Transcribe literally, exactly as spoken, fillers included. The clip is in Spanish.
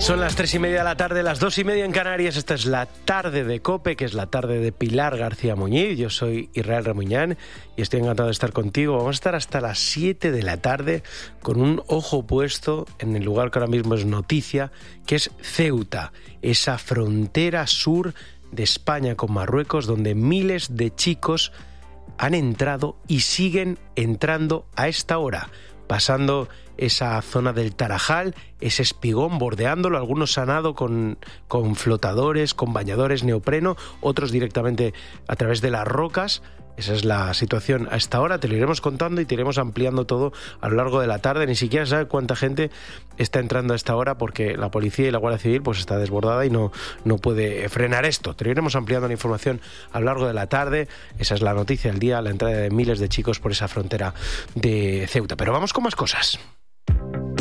Son las tres y media de la tarde, las dos y media en Canarias. Esta es la tarde de COPE, que es la tarde de Pilar García Muñiz. Yo soy Israel Remuñán y estoy encantado de estar contigo. Vamos a estar hasta las siete de la tarde con un ojo puesto en el lugar que ahora mismo es noticia, que es Ceuta, esa frontera sur de España con Marruecos, donde miles de chicos han entrado y siguen entrando a esta hora, pasando esa zona del Tarajal, ese espigón, bordeándolo. Algunos han nadado con, con flotadores, con bañadores neopreno, otros directamente a través de las rocas. Esa es la situación a esta hora. Te lo iremos contando y te iremos ampliando todo a lo largo de la tarde. Ni siquiera sabe cuánta gente está entrando a esta hora, porque la policía y la Guardia Civil pues está desbordada y no, no puede frenar esto. Te lo iremos ampliando la información a lo largo de la tarde. Esa es la noticia del día, la entrada de miles de chicos por esa frontera de Ceuta. Pero vamos con más cosas.